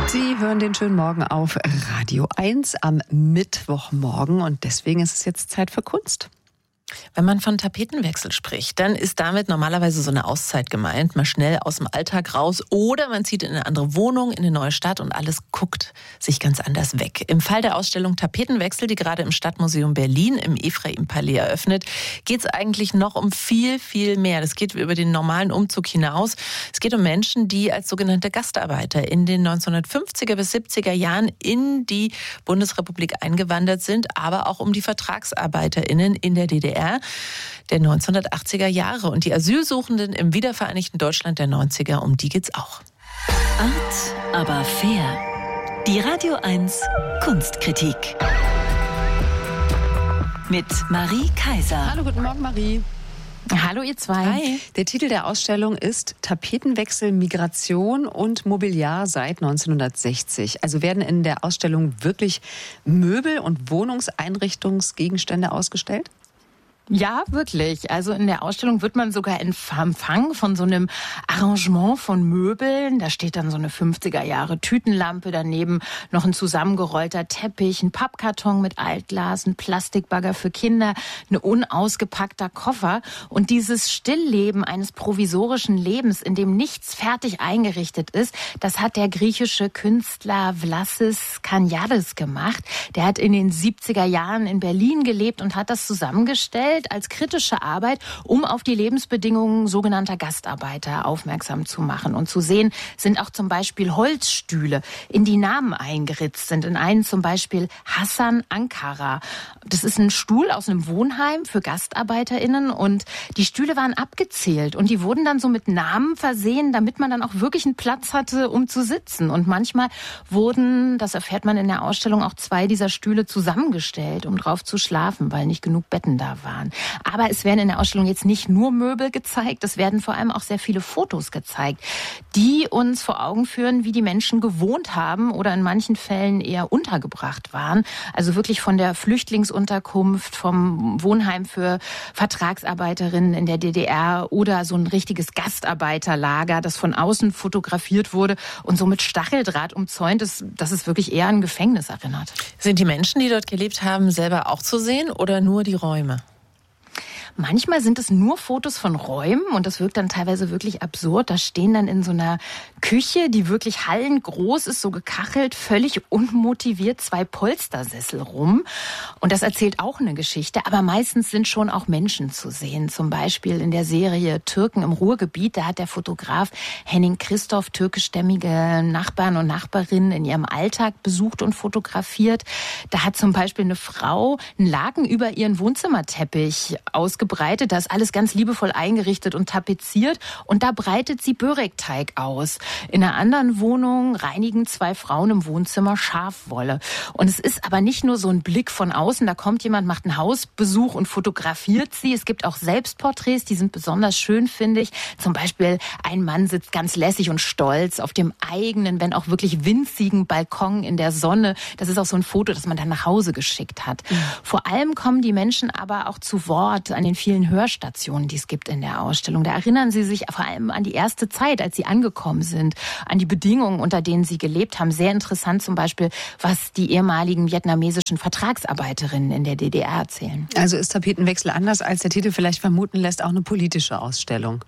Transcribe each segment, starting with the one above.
Sie hören den schönen Morgen auf Radio 1 am Mittwochmorgen und deswegen ist es jetzt Zeit für Kunst. Wenn man von Tapetenwechsel spricht, dann ist damit normalerweise so eine Auszeit gemeint, mal schnell aus dem Alltag raus oder man zieht in eine andere Wohnung, in eine neue Stadt und alles guckt sich ganz anders weg. Im Fall der Ausstellung Tapetenwechsel, die gerade im Stadtmuseum Berlin im Ephraim-Palais eröffnet, geht es eigentlich noch um viel, viel mehr. Das geht über den normalen Umzug hinaus. Es geht um Menschen, die als sogenannte Gastarbeiter in den 1950er bis 70er Jahren in die Bundesrepublik eingewandert sind, aber auch um die VertragsarbeiterInnen in der DDR der 1980er Jahre und die Asylsuchenden im wiedervereinigten Deutschland der 90er, um die geht's auch. Art, aber fair. Die Radio 1 Kunstkritik. Mit Marie Kaiser. Hallo, guten Morgen, Marie. Hallo ihr zwei. Hi. Der Titel der Ausstellung ist Tapetenwechsel, Migration und Mobiliar seit 1960. Also werden in der Ausstellung wirklich Möbel und Wohnungseinrichtungsgegenstände ausgestellt? Ja, wirklich. Also in der Ausstellung wird man sogar empfangen von so einem Arrangement von Möbeln. Da steht dann so eine 50er Jahre Tütenlampe, daneben noch ein zusammengerollter Teppich, ein Pappkarton mit Altglas, ein Plastikbagger für Kinder, ein unausgepackter Koffer. Und dieses Stillleben eines provisorischen Lebens, in dem nichts fertig eingerichtet ist, das hat der griechische Künstler Vlasis Kaniades gemacht. Der hat in den 70er Jahren in Berlin gelebt und hat das zusammengestellt als kritische Arbeit, um auf die Lebensbedingungen sogenannter Gastarbeiter aufmerksam zu machen. Und zu sehen sind auch zum Beispiel Holzstühle, in die Namen eingeritzt sind. In einen zum Beispiel Hassan Ankara. Das ist ein Stuhl aus einem Wohnheim für GastarbeiterInnen und die Stühle waren abgezählt und die wurden dann so mit Namen versehen, damit man dann auch wirklich einen Platz hatte, um zu sitzen. Und manchmal wurden, das erfährt man in der Ausstellung, auch 2 dieser Stühle zusammengestellt, um drauf zu schlafen, weil nicht genug Betten da waren. Aber es werden in der Ausstellung jetzt nicht nur Möbel gezeigt, es werden vor allem auch sehr viele Fotos gezeigt, die uns vor Augen führen, wie die Menschen gewohnt haben oder in manchen Fällen eher untergebracht waren. Also wirklich von der Flüchtlingsunterkunft, vom Wohnheim für Vertragsarbeiterinnen in der DDR oder so ein richtiges Gastarbeiterlager, das von außen fotografiert wurde und so mit Stacheldraht umzäunt ist, dass es wirklich eher an ein Gefängnis erinnert. Sind die Menschen, die dort gelebt haben, selber auch zu sehen oder nur die Räume? Manchmal sind es nur Fotos von Räumen und das wirkt dann teilweise wirklich absurd. Da stehen dann in so einer Küche, die wirklich hallengroß ist, so gekachelt, völlig unmotiviert 2 Polstersessel rum. Und das erzählt auch eine Geschichte, aber meistens sind schon auch Menschen zu sehen. Zum Beispiel in der Serie Türken im Ruhrgebiet, da hat der Fotograf Henning Christoph türkischstämmige Nachbarn und Nachbarinnen in ihrem Alltag besucht und fotografiert. Da hat zum Beispiel eine Frau einen Laken über ihren Wohnzimmerteppich ausgebreitet. Da ist alles ganz liebevoll eingerichtet und tapeziert und da breitet sie Börek-Teig aus. In einer anderen Wohnung reinigen 2 Frauen im Wohnzimmer Schafwolle. Und es ist aber nicht nur so ein Blick von außen, da kommt jemand, macht einen Hausbesuch und fotografiert sie. Es gibt auch Selbstporträts, die sind besonders schön, finde ich. Zum Beispiel ein Mann sitzt ganz lässig und stolz auf dem eigenen, wenn auch wirklich winzigen Balkon in der Sonne. Das ist auch so ein Foto, das man dann nach Hause geschickt hat. Vor allem kommen die Menschen aber auch zu Wort an den vielen Hörstationen, die es gibt in der Ausstellung. Da erinnern sie sich vor allem an die erste Zeit, als sie angekommen sind, an die Bedingungen, unter denen sie gelebt haben. Sehr interessant zum Beispiel, was die ehemaligen vietnamesischen Vertragsarbeiterinnen in der DDR erzählen. Also ist Tapetenwechsel anders, als der Titel vielleicht vermuten lässt, auch eine politische Ausstellung?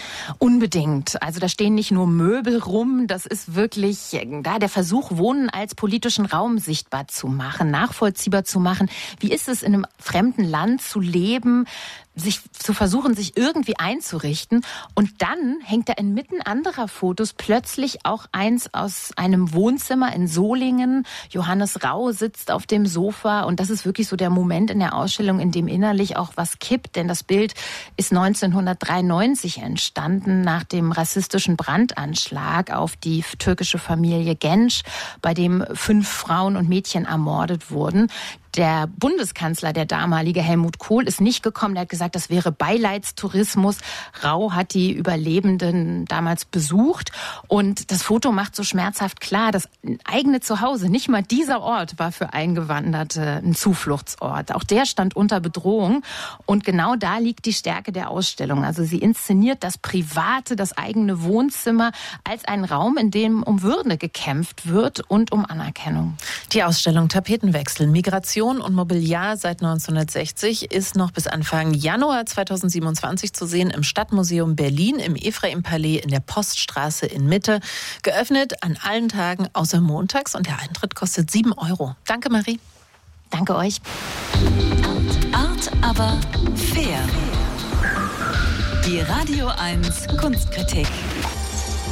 Unbedingt. Also da stehen nicht nur Möbel rum, das ist wirklich der Versuch, Wohnen als politischen Raum sichtbar zu machen, nachvollziehbar zu machen. Wie ist es, in einem fremden Land zu leben, sich zu versuchen, sich irgendwie einzurichten. Und dann hängt da inmitten anderer Fotos plötzlich auch eins aus einem Wohnzimmer in Solingen. Johannes Rau sitzt auf dem Sofa und das ist wirklich so der Moment in der Ausstellung, in dem innerlich auch was kippt. Denn das Bild ist 1993 entstanden nach dem rassistischen Brandanschlag auf die türkische Familie Genç, bei dem 5 Frauen und Mädchen ermordet wurden. Der Bundeskanzler, der damalige Helmut Kohl, ist nicht gekommen. Er hat gesagt, das wäre Beileidstourismus. Rau hat die Überlebenden damals besucht. Und das Foto macht so schmerzhaft klar, das eigene Zuhause, nicht mal dieser Ort war für Eingewanderte ein Zufluchtsort. Auch der stand unter Bedrohung. Und genau da liegt die Stärke der Ausstellung. Also sie inszeniert das Private, das eigene Wohnzimmer als einen Raum, in dem um Würde gekämpft wird und um Anerkennung. Die Ausstellung Tapetenwechsel, Migration und Mobiliar seit 1960 ist noch bis Anfang Januar 2027 zu sehen im Stadtmuseum Berlin, im Ephraim-Palais in der Poststraße in Mitte. Geöffnet an allen Tagen außer montags und der Eintritt kostet 7 €. Danke, Marie. Danke euch. Art, aber fair. Die Radio 1 Kunstkritik.